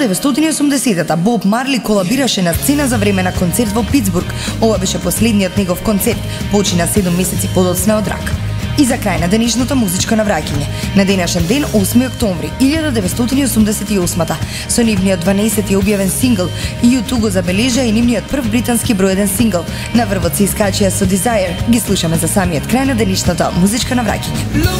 1980-та Боб Марли колабираше на сцена за време на концерт во Питсбург. Ова беше последниот негов концерт, почина 7 месеци подоцна од рак. И за крај на денешното музичко навраќање. На денешен ден, 8 октомври 1988-та, со нивниот 12-ти објавен сингл, U2 го забележа и нивниот прв британски број 1 сингл. На врвот се искачија со Desire. Ги слушаме за самиот крај на денешното музичко навраќање.